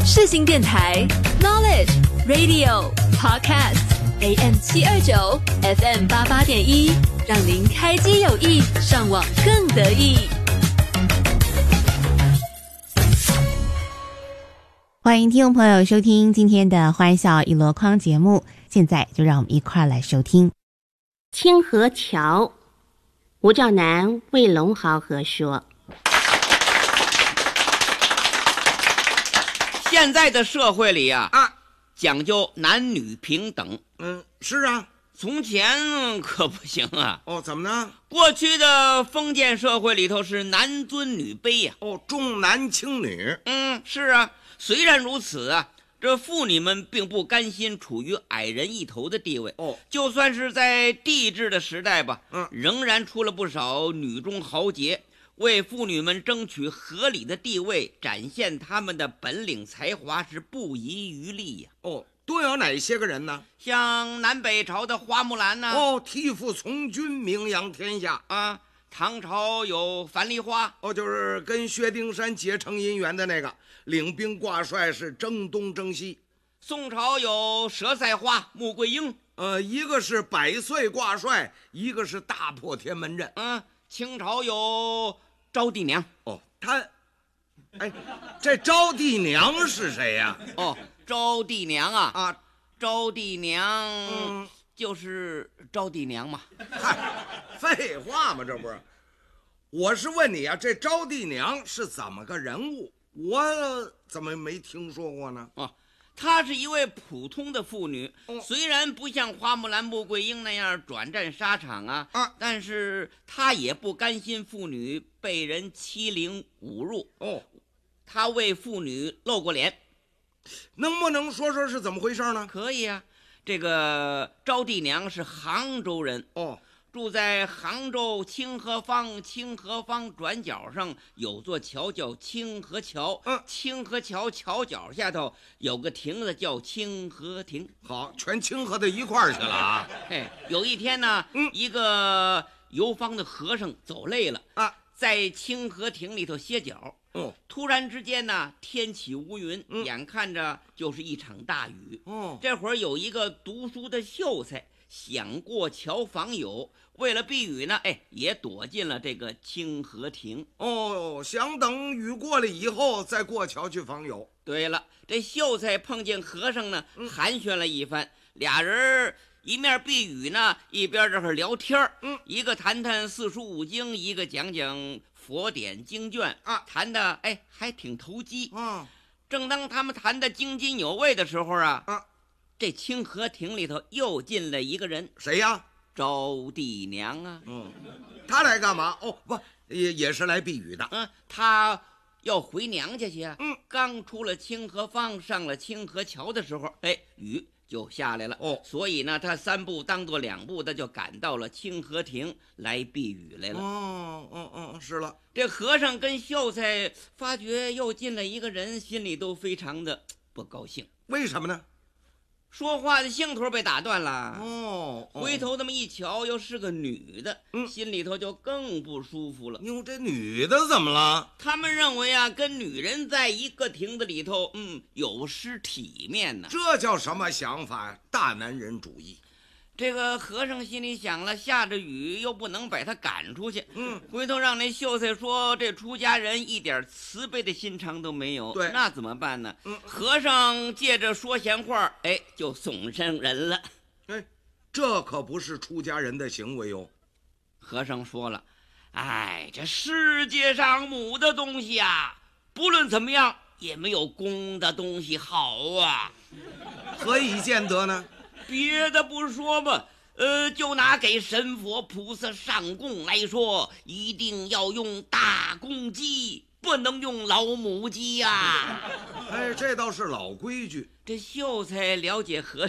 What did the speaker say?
世新电台 Knowledge Radio Podcast AM 729 FM 88.1，让您开机有益，上网更得意。 欢迎听众朋友收听今天的欢笑一箩筐节目，现在就让我们一块来收听清河桥。吴兆南为龙豪和说， 现在的社会里讲究男女平等。 是啊， 从前可不行啊。 怎么呢？ 过去的封建社会里头是男尊女卑呀。 重男轻女。 是啊。虽然如此啊，这妇女们并不甘心处于矮人一头的地位。就算是在帝制的时代吧，仍然出了不少女中豪杰，为妇女们争取合理的地位，展现他们的本领才华，是不遗余力呀。 都有哪些个人呢？ 像南北朝的花木兰呢？ 替父从军，名扬天下啊。唐朝有樊梨花， 就是跟薛丁山结成姻缘的那个，领兵挂帅是征东征西。 宋朝有佘赛花、穆桂英， 一个是百岁挂帅，一个是大破天门阵。 清朝有招娣娘。 这招娣娘是谁呀？ 招娣娘招娣娘就是招娣娘嘛。 废话嘛，这不是？我是问你啊，这招娣娘是怎么个人物？我怎么没听说过呢？ 她是一位普通的妇女，虽然不像花木兰、穆桂英那样转战沙场但是她也不甘心妇女被人欺凌侮辱。她为妇女露过脸。 能不能说说是怎么回事呢？ 可以啊，这个招娣娘是杭州人。住在杭州清河坊转角上有座桥叫清河桥。清河桥桥脚下头有个亭子叫清河亭。 好，全清河到一块儿去了啊。 有一天呢，一个游方的和尚走累了在清河亭里头歇脚。突然之间呢，天起乌云，眼看着就是一场大雨。这会儿有一个读书的秀才想过桥访友，为了避雨呢，也躲进了这个清河亭。 想等雨过了以后再过桥去访友。 对了，这秀才碰见和尚呢，寒暄了一番，俩人一面避雨呢，一边这会聊天。一个谈谈四书五经，一个讲讲佛典经卷谈的还挺投机。正当他们谈的津津有味的时候这清河亭里头又进了一个人。 谁呀？ 招娣娘啊。 他来干嘛？也是来避雨的。 他要回娘家去刚出了清河坊，上了清河桥的时候雨就下来了。所以呢，他3步当做2步的就赶到了清河亭来避雨来了。 是了。 这和尚跟秀才发觉又进了一个人，心里都非常的不高兴。 为什么呢？ 说话的兴头被打断了。回头这么一瞧，又是个女的，心里头就更不舒服了。 这女的怎么了？ 他们认为跟女人在一个亭子里头有失体面呢。 这叫什么想法？大男人主义。 这个和尚心里想了，下着雨又不能把他赶出去，回头让那秀才说这出家人一点慈悲的心肠都没有，那怎么办呢？和尚借着说闲话就送上人了。 这可不是出家人的行为哟。 和尚说了，这世界上母的东西不论怎么样也没有公的东西好啊。 何以见得呢？ 别的不说嘛，就拿给神佛菩萨上供来说，一定要用大公鸡，不能用老母鸡呀。 这倒是老规矩。 这秀才了解和